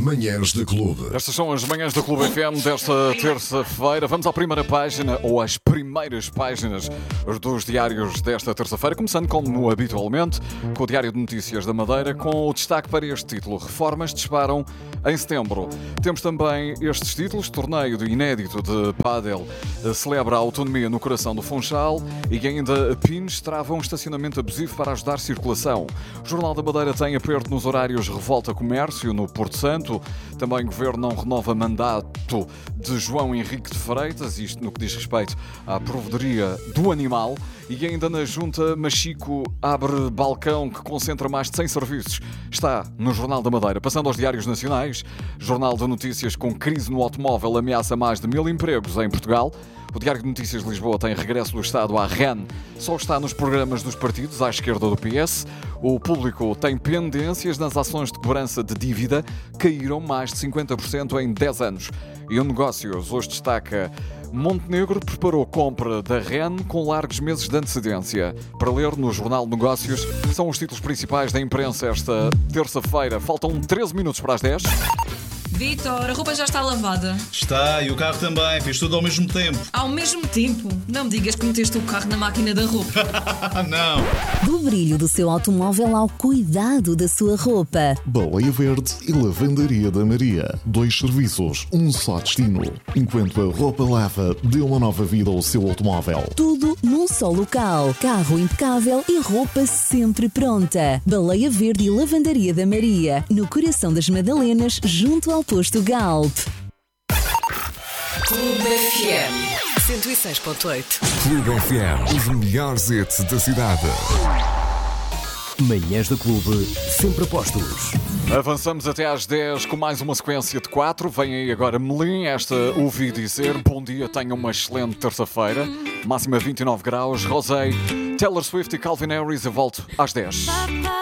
Manhãs da Clube. Estas são as manhãs da Clube FM desta terça-feira. Vamos à primeira página, ou às primeiras páginas dos diários desta terça-feira, começando como habitualmente com o Diário de Notícias da Madeira, com o destaque para este título: Reformas disparam em setembro. Temos também estes títulos: Torneio de inédito de pádel celebra a autonomia no coração do Funchal, e ainda Pines trava um estacionamento abusivo para ajudar a circulação. O Jornal da Madeira tem aperto nos horários, revolta comércio no Porto Santo. Também o Governo não renova mandato de João Henrique de Freitas, isto no que diz respeito à provedoria do animal. E ainda na Junta, Machico abre balcão que concentra mais de 100 serviços. Está no Jornal da Madeira. Passando aos diários nacionais, Jornal de Notícias: com crise no automóvel ameaça mais de 1000 empregos em Portugal. O Diário de Notícias de Lisboa tem regresso do Estado à REN, só está nos programas dos partidos à esquerda do PS. O Público tem pendências nas ações de cobrança de dívida, caíram mais de 50% em 10 anos. E o Negócios hoje destaca: Montenegro preparou compra da REN com largos meses de antecedência. Para ler no Jornal de Negócios, são os títulos principais da imprensa esta terça-feira. Faltam 13 minutos para as 10. Vitor, a roupa já está lavada. Está, e o carro também. Fiz tudo ao mesmo tempo. Ao mesmo tempo? Não me digas que meteste o carro na máquina da roupa. Não. Do brilho do seu automóvel ao cuidado da sua roupa. Baleia Verde e Lavandaria da Maria. 2 serviços, um só destino. Enquanto a roupa lava, dê uma nova vida ao seu automóvel. Tudo num só local. Carro impecável e roupa sempre pronta. Baleia Verde e Lavandaria da Maria. No coração das Madalenas, junto ao posto Galp. Clube FM 106.8. Clube FM, os melhores hits da cidade. Manhãs da Clube, sempre a postos. Avançamos até às 10 com mais uma sequência de 4. Vem aí agora Melim, esta ouvi dizer. Bom dia, tenham uma excelente terça-feira. Máxima 29 graus. Rosé, Taylor Swift e Calvin Harris. Eu volto às 10.